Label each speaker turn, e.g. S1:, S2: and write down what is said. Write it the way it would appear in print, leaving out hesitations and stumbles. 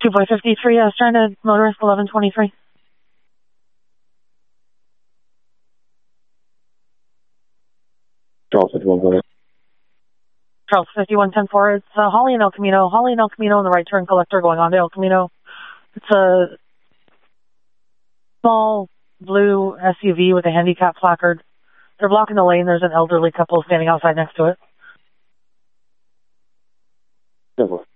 S1: 2.53, stranded motorist 1123.
S2: Charles 51.
S1: Charles 5110-4. It's Holly and El Camino. Holly and El Camino in the right turn collector going on to El Camino. It's a small blue SUV with a handicap placard. They're blocking the lane. There's an elderly couple standing outside next to it.
S2: Simple.